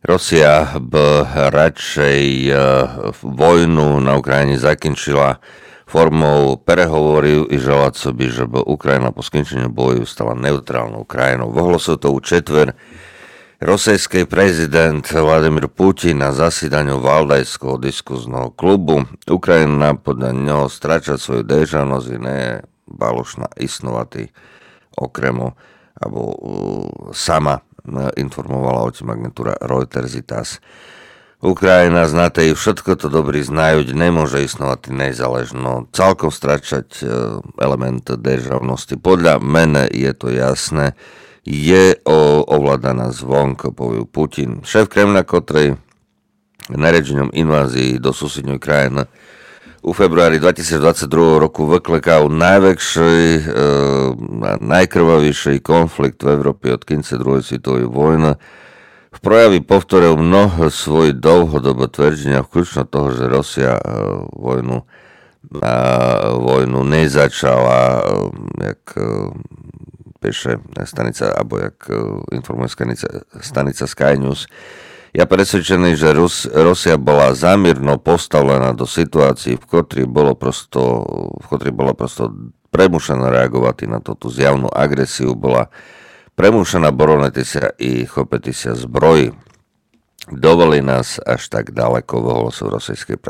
Rosja by radšej vojnu na Ukrajine zakončila formou prehovorov i želať sobie, že by Ukrajina po skončení boju stala neutrálnou krajinou. Ohlásil to četver rosijský prezident Vladimír Putin na zasedaniu Valdajského diskuzného klubu. Ukrajina podľa neho stráča svoju državnosť i ne je balošná istnovati okremo, alebo sama informovala o tým agentúra Reuters i TASS. Ukrajina, znate i všetko to dobrí znajú, nemôže istnovati nezaležno, celkom stráčať element državnosti. Podľa mene je to jasné, je ovládaná zvonko, povie Putin. Šéf Kremľa, ktorý naređenjem invázii do susednej krajiny u februári 2022 roku vyklekal najväčší a najkrvavejší konflikt v Európe od konca druhej svetovej vojny. V projavi povtoril mnoho svoj dlhodobé tvrdenia, vključno toho, že Rusia vojnu nezačala, jak píše stanica, alebo jak informuje stanica Sky News. Ja presvedčený, že Rusia bola zámirno postavená do situácií, v ktorej bolo prosto premušená reagovať na túto zjavnú agresiu, bola premušená boroniti sa i chopiti sa zbroji. Dovoli nás až tak daleko, v hlasu rosijskej